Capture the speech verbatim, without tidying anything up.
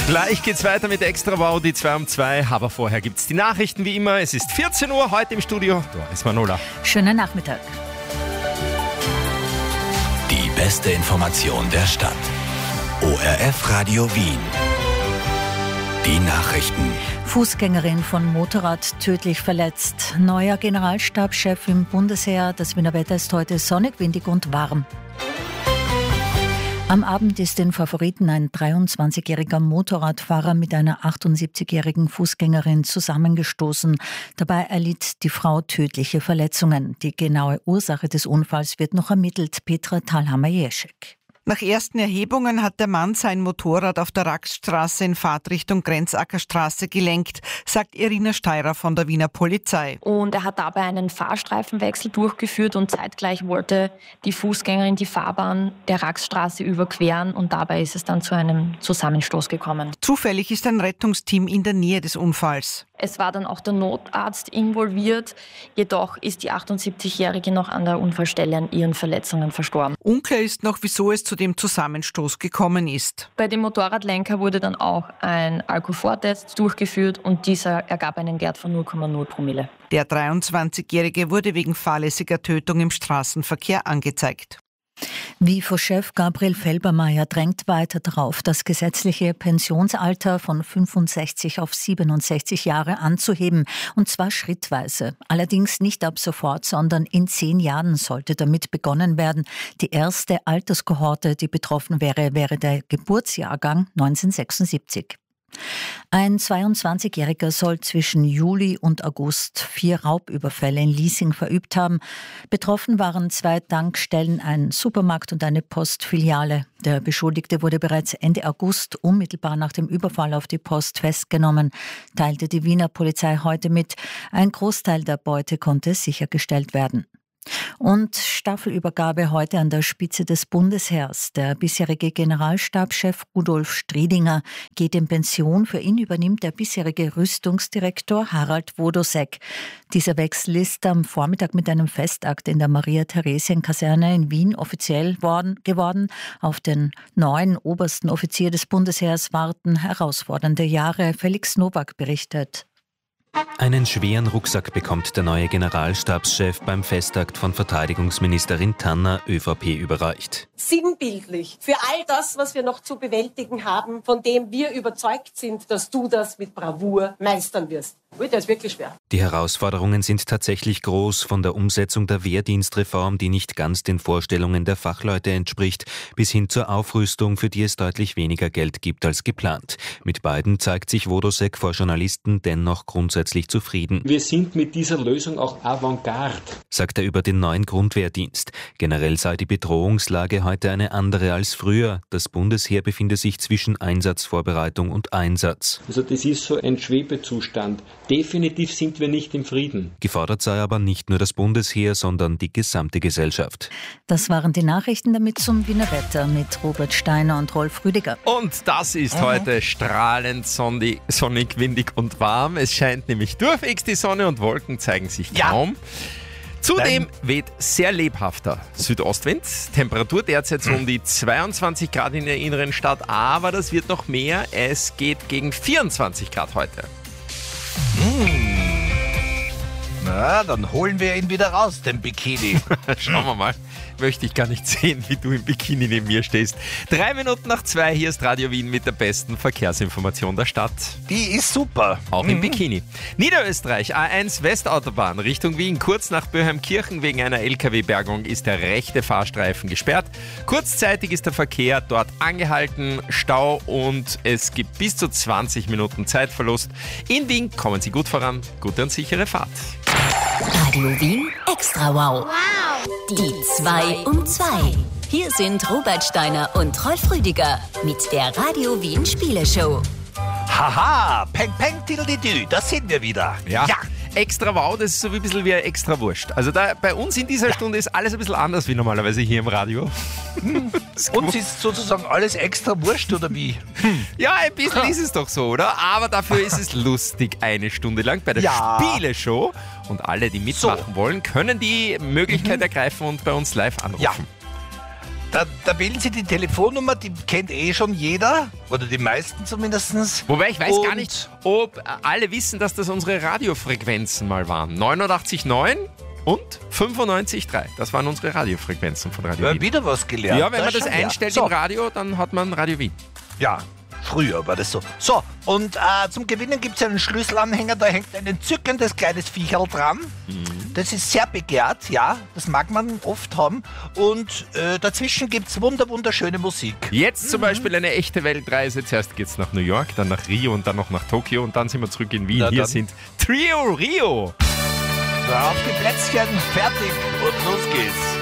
Gleich geht's weiter mit Extra Wow, die zwei um zwei. Aber vorher gibt's die Nachrichten wie immer. Es ist vierzehn Uhr, heute im Studio Doris Manola. Schönen Nachmittag. Die beste Information der Stadt. O R F Radio Wien. Die Nachrichten. Fußgängerin von Motorrad tödlich verletzt. Neuer Generalstabschef im Bundesheer. Das Wiener Wetter ist heute sonnig, windig und warm. Am Abend ist den Favoriten ein dreiundzwanzigjähriger Motorradfahrer mit einer achtundsiebzigjährigen Fußgängerin zusammengestoßen. Dabei erlitt die Frau tödliche Verletzungen. Die genaue Ursache des Unfalls wird noch ermittelt. Petra Thalhammer-Jeschek. Nach ersten Erhebungen hat der Mann sein Motorrad auf der Raxstraße in Fahrtrichtung Grenzackerstraße gelenkt, sagt Irina Steirer von der Wiener Polizei. Und er hat dabei einen Fahrstreifenwechsel durchgeführt und zeitgleich wollte die Fußgängerin die Fahrbahn der Raxstraße überqueren und dabei ist es dann zu einem Zusammenstoß gekommen. Zufällig ist ein Rettungsteam in der Nähe des Unfalls. Es war dann auch der Notarzt involviert, jedoch ist die achtundsiebzigjährige noch an der Unfallstelle an ihren Verletzungen verstorben. Unklar ist noch, wieso es zu dem Zusammenstoß gekommen ist. Bei dem Motorradlenker wurde dann auch ein Alkoholtest durchgeführt und dieser ergab einen Wert von null Komma null Promille. Der dreiundzwanzigjährige wurde wegen fahrlässiger Tötung im Straßenverkehr angezeigt. WIFO-Chef Gabriel Felbermayr drängt weiter darauf, das gesetzliche Pensionsalter von fünfundsechzig auf siebenundsechzig Jahre anzuheben, und zwar schrittweise. Allerdings nicht ab sofort, sondern in zehn Jahren sollte damit begonnen werden. Die erste Alterskohorte, die betroffen wäre, wäre der Geburtsjahrgang neunzehnhundertsechsundsiebzig. Ein zweiundzwanzigjähriger soll zwischen Juli und August vier Raubüberfälle in Liesing verübt haben. Betroffen waren zwei Tankstellen, ein Supermarkt und eine Postfiliale. Der Beschuldigte wurde bereits Ende August, unmittelbar nach dem Überfall auf die Post, festgenommen, teilte die Wiener Polizei heute mit. Ein Großteil der Beute konnte sichergestellt werden. Und Staffelübergabe heute an der Spitze des Bundesheers. Der bisherige Generalstabschef Rudolf Striedinger geht in Pension. Für ihn übernimmt der bisherige Rüstungsdirektor Harald Wodosek. Dieser Wechsel ist am Vormittag mit einem Festakt in der Maria-Theresien-Kaserne in Wien offiziell worden, geworden. Auf den neuen obersten Offizier des Bundesheers warten herausfordernde Jahre. Felix Nowak berichtet. Einen schweren Rucksack bekommt der neue Generalstabschef beim Festakt von Verteidigungsministerin Tanner, ÖVP, überreicht. Sinnbildlich für all das, was wir noch zu bewältigen haben, von dem wir überzeugt sind, dass du das mit Bravour meistern wirst. Das ist wirklich schwer. Die Herausforderungen sind tatsächlich groß, von der Umsetzung der Wehrdienstreform, die nicht ganz den Vorstellungen der Fachleute entspricht, bis hin zur Aufrüstung, für die es deutlich weniger Geld gibt als geplant. Mit beiden zeigt sich Wodosek vor Journalisten dennoch grundsätzlich zufrieden. Wir sind mit dieser Lösung auch Avantgarde, sagt er über den neuen Grundwehrdienst. Generell sei die Bedrohungslage heute eine andere als früher. Das Bundesheer befinde sich zwischen Einsatzvorbereitung und Einsatz. Also das ist so ein Schwebezustand. Definitiv sind wir nicht im Frieden. Gefordert sei aber nicht nur das Bundesheer, sondern die gesamte Gesellschaft. Das waren die Nachrichten, damit zum Wiener Wetter mit Robert Steiner und Rolf Rüdiger. Und das ist mhm. heute strahlend sonnig, sonnig, windig und warm. Es scheint nämlich durchwegs die Sonne und Wolken zeigen sich kaum. Ja. Zudem weht sehr lebhafter Südostwind. Temperatur derzeit so um die zweiundzwanzig Grad in der inneren Stadt, aber das wird noch mehr. Es geht gegen vierundzwanzig Grad heute. Mmh. Na, dann holen wir ihn wieder raus, den Bikini. Schauen wir mal. Möchte ich gar nicht sehen, wie du im Bikini neben mir stehst. Drei Minuten nach zwei, hier ist Radio Wien mit der besten Verkehrsinformation der Stadt. Die ist super. Auch mhm. im Bikini. Niederösterreich, A eins Westautobahn Richtung Wien. Kurz nach Böheimkirchen wegen einer L K W-Bergung ist der rechte Fahrstreifen gesperrt. Kurzzeitig ist der Verkehr dort angehalten, Stau und es gibt bis zu zwanzig Minuten Zeitverlust. In Wien kommen Sie gut voran. Gute und sichere Fahrt. Radio Wien Extra Wow. Wow. Die zwei um zwei. Hier sind Robert Steiner und Rolf Rüdiger mit der Radio Wien Spieleshow. Haha, peng peng tiddledidü, da sind wir wieder. Ja. ja. Extra Wow, das ist so wie ein bisschen wie extra Wurscht. Also da, bei uns in dieser ja. Stunde ist alles ein bisschen anders wie normalerweise hier im Radio. Uns ist sozusagen alles extra Wurscht, oder wie? Ja, ein bisschen ist es doch so, oder? Aber dafür ist es lustig eine Stunde lang bei der ja. Spieleshow. Und alle, die mitmachen so. wollen, können die Möglichkeit mhm. ergreifen und bei uns live anrufen. Ja. Da, da wählen Sie die Telefonnummer, die kennt eh schon jeder, oder die meisten zumindest. Wobei ich weiß Und gar nicht, ob alle wissen, dass das unsere Radiofrequenzen mal waren. neunundachtzig Komma neun und fünfundneunzig Komma drei. Das waren unsere Radiofrequenzen von Radio Wir haben Wien. wieder was gelernt. Ja, wenn man das schon einstellt so. im Radio, dann hat man Radio Wien. Ja, früher war das so. So, und äh, zum Gewinnen gibt es einen Schlüsselanhänger, da hängt ein entzückendes kleines Viecherl dran. Mhm. Das ist sehr begehrt, ja, das mag man oft haben. Und äh, dazwischen gibt es wunder, wunderschöne Musik. Jetzt zum mhm. Beispiel eine echte Weltreise. Zuerst geht's nach New York, dann nach Rio und dann noch nach Tokio und dann sind wir zurück in Wien. Na, Hier dann. sind Trio Rio. So, auf die Plätzchen, fertig und los geht's.